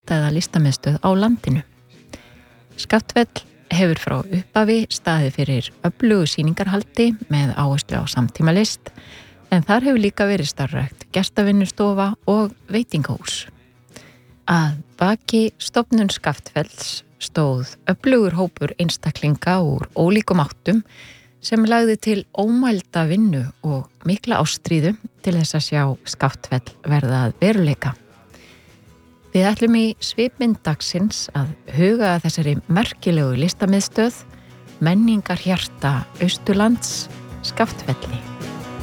sjálfstæða listamiðstöð á landinu. Skaftfell hefur frá upphafi staðið fyrir öflugu sýningarhaldi með áherslu á samtímalist, en þar hefur líka verið starfrækt gestavinnustofa og veitingahús. Að baki stofnun Skaftfells stóð öflugur hópur einstaklinga úr ólíkum áttum sem lagði til ómælda vinnu og mikla ástríðu til þess að sjá Skaftfell verða að veruleika. Við ætlum í svipmynd dagsins að huga að þessari merkilegu listamiðstöð, menningarhjarta Austurlands, Skaftfelli.